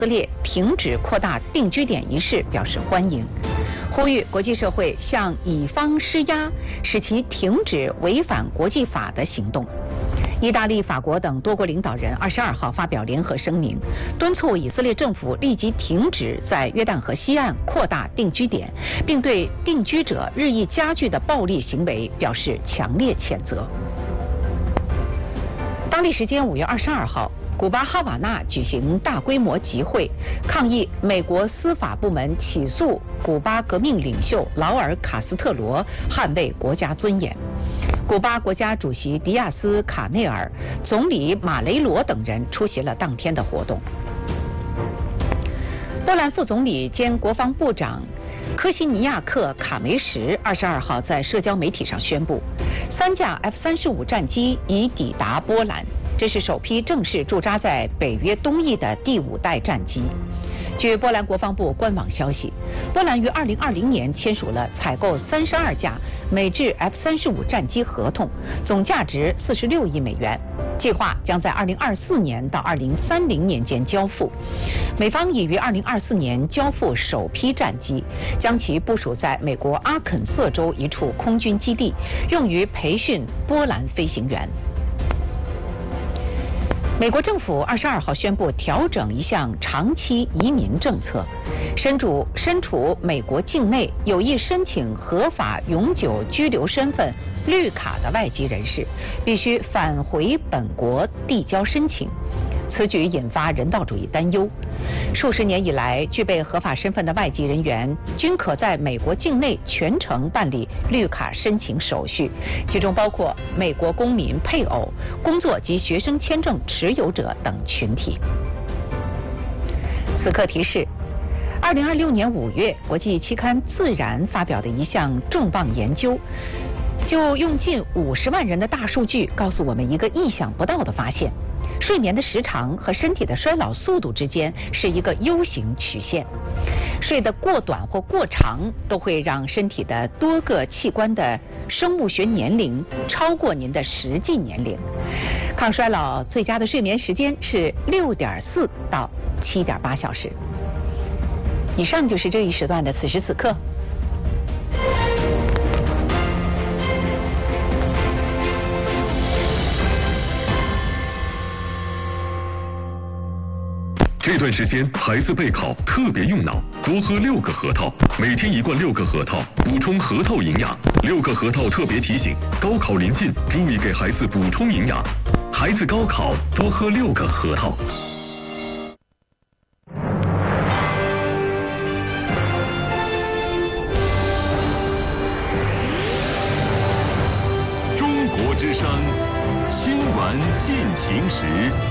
色列停止扩大定居点一事表示欢迎，呼吁国际社会向以方施压，使其停止违反国际法的行动。意大利、法国等多国领导人22号发表联合声明，敦促以色列政府立即停止在约旦河西岸扩大定居点，并对定居者日益加剧的暴力行为表示强烈谴责。当地时间5月22号，古巴哈瓦那举行大规模集会，抗议美国司法部门起诉古巴革命领袖劳尔·卡斯特罗捍卫国家尊严。古巴国家主席迪亚斯·卡内尔、总理马雷罗等人出席了当天的活动。波兰副总理兼国防部长科西尼亚克·卡梅什22号在社交媒体上宣布，3架 F-35战机已抵达波兰，这是首批正式驻扎在北约东翼的第5代战机。据波兰国防部官网消息，波兰于2020年签署了采购32架美制 F-35战机合同，总价值46亿美元，计划将在2024年到2030年间交付。美方已于2024年交付首批战机，将其部署在美国阿肯色州一处空军基地，用于培训波兰飞行员。美国政府22号宣布调整一项长期移民政策，身处美国境内有意申请合法永久居留身份绿卡的外籍人士，必须返回本国递交申请。此举引发人道主义担忧。数十年以来，具备合法身份的外籍人员均可在美国境内全程办理绿卡申请手续，其中包括美国公民配偶、工作及学生签证持有者等群体。此刻提示：2026年5月，国际期刊《自然》发表的一项重磅研究，就用近50万人的大数据，告诉我们一个意想不到的发现。睡眠的时长和身体的衰老速度之间是一个 U 型曲线，睡得过短或过长都会让身体的多个器官的生物学年龄超过您的实际年龄。抗衰老最佳的睡眠时间是6.4到7.8小时。以上就是这一时段的此时此刻。 这段时间孩子备考特别用脑，多喝6个核桃，每天1罐6个核桃，补充核桃营养。6个核桃特别提醒：高考临近，注意给孩子补充营养。孩子高考多喝6个核桃。 中国之声，新闻进行时。